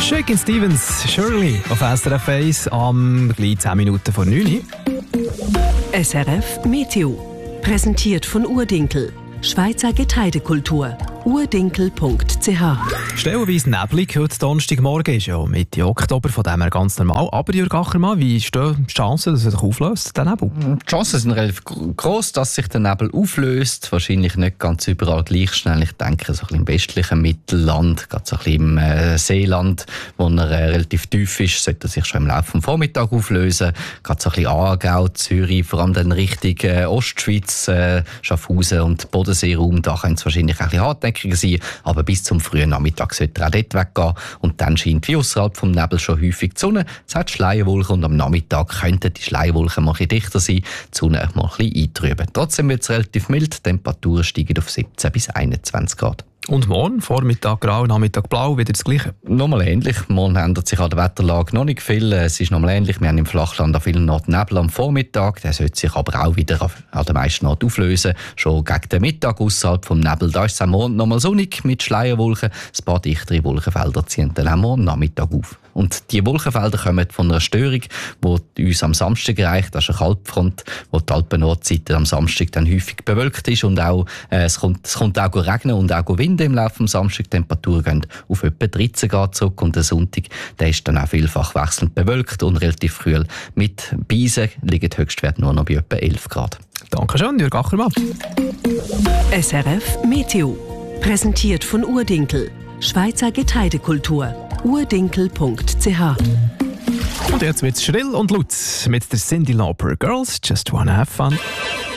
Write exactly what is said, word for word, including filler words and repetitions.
Shakin' Stevens, Shirley auf S R F eins am gleich zehn Minuten vor neun. S R F Meteo. Präsentiert von Urdinkel. Schweizer Getreidekultur. urdinkel punkt c h. Stellenweise neblig, heute Donnerstagmorgen ist ja Mitte Oktober, von dem her ganz normal. Aber Jürg Achermann, wie stehen die Chancen, dass er sich auflöst, der Nebel? Die Chancen sind relativ gross, dass sich der Nebel auflöst. Wahrscheinlich nicht ganz überall gleich schnell. Ich denke, so ein bisschen im westlichen Mittelland, gerade so ein bisschen im äh, Seeland, wo er äh, relativ tief ist, sollte er sich schon im Laufe des Vormittags auflösen. Gerade so ein bisschen Aargau, Zürich, vor allem dann Richtung äh, Ostschweiz, äh, Schaffhausen und Bodenseeraum, da könnte es wahrscheinlich ein bisschen hartnäckiger sein, aber bis zum frühen Nachmittag sollte er auch dort weggehen und dann scheint wie außerhalb vom Nebel schon häufig die Sonne. Es hat Schleierwolken und am Nachmittag könnten die Schleierwolken mal ein bisschen dichter sein, die Sonne mal ein bisschen eintrüben. Trotzdem wird es relativ mild, die Temperaturen steigen auf siebzehn bis einundzwanzig Grad. Und morgen, Vormittag grau, Nachmittag blau, wieder das Gleiche? Nochmal ähnlich. Morgen ändert sich an der Wetterlage noch nicht viel. Es ist nochmal ähnlich. Wir haben im Flachland an vielen Orten Nebel am Vormittag. Der sollte sich aber auch wieder an den meisten Orten auflösen. Schon gegen den Mittag außerhalb vom Nebel. Da ist es am Morgen nochmal sonnig mit Schleierwolken. Ein paar dichtere Wolkenfelder ziehen dann am Morgen Nachmittag auf. Und die Wolkenfelder kommen von einer Störung, die uns am Samstag erreicht. Das ist eine Kaltfront, wo die Alpen-Nordseite am Samstag dann häufig bewölkt ist. Und auch, äh, es, kommt, es kommt auch regnen und auch Wind im Laufe des Samstags. Die Temperaturen gehen auf etwa dreizehn Grad zurück. Und der Sonntag, der ist dann auch vielfach wechselnd bewölkt und relativ kühl. Mit Beisen liegen die Höchstwerte nur noch bei etwa elf Grad. Dankeschön, Jürg Achermann. S R F Meteo. Präsentiert von Urdinkel. Schweizer Getreidekultur. urdinkel punkt c h. Und jetzt wird's schrill und laut mit der Cyndi Lauper. Girls just wanna have fun.